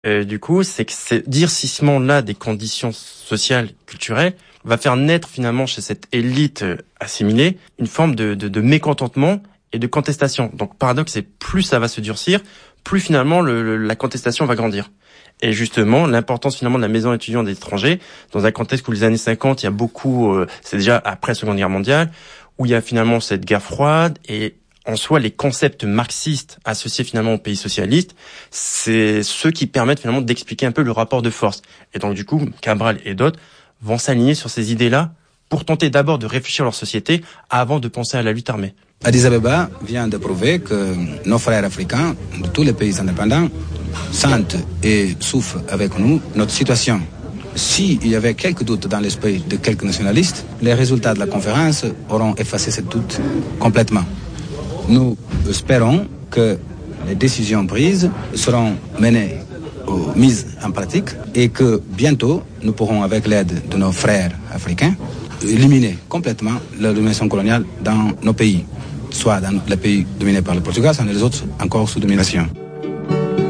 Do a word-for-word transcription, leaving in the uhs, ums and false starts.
Euh, du coup, c'est que ce durcissement-là des conditions sociales, culturelles, va faire naître finalement chez cette élite assimilée une forme de, de, de mécontentement et de contestation. Donc, paradoxe, c'est plus ça va se durcir, plus finalement le, le, la contestation va grandir. Et justement, l'importance finalement de la maison étudiante des étrangers, dans un contexte où les années cinquante, il y a beaucoup, euh, c'est déjà après la Seconde Guerre mondiale, où il y a finalement cette guerre froide et en soi, les concepts marxistes associés finalement aux pays socialistes, c'est ceux qui permettent finalement d'expliquer un peu le rapport de force. Et donc du coup, Cabral et d'autres vont s'aligner sur ces idées-là pour tenter d'abord de réfléchir à leur société avant de penser à la lutte armée. Addis Abeba vient de prouver que nos frères africains de tous les pays indépendants sentent et souffrent avec nous notre situation. S'il y avait quelques doutes dans l'esprit de quelques nationalistes, les résultats de la conférence auront effacé ces doutes complètement. Nous espérons que les décisions prises seront menées ou mises en pratique et que bientôt nous pourrons, avec l'aide de nos frères africains, éliminer complètement la domination coloniale dans nos pays, soit dans les pays dominés par le Portugal, soit dans les autres encore sous domination.